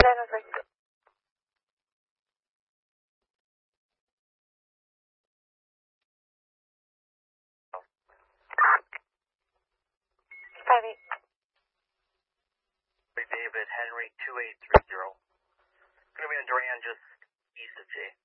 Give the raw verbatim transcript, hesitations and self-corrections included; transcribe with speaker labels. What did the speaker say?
Speaker 1: Dennis Victor. Five eight.
Speaker 2: David Henry two eight three zero. Gonna be in Duran, just east of J.